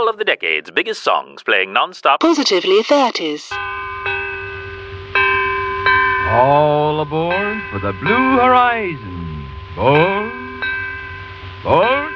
all of the decade's biggest songs playing non-stop. Positively 30s. All aboard for the Blue Horizon. Board.